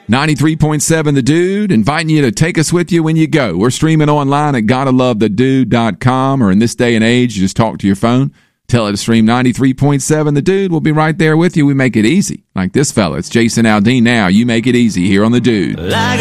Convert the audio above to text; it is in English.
93.7 The Dude, inviting you to take us with you when you go. We're streaming online at gottalovethedude.com, or in this day and age, you just talk to your phone, tell it to stream 93.7 The Dude. We'll be right there with you. We make it easy. Like this fella. It's Jason Aldean now. You make it easy here on The Dude.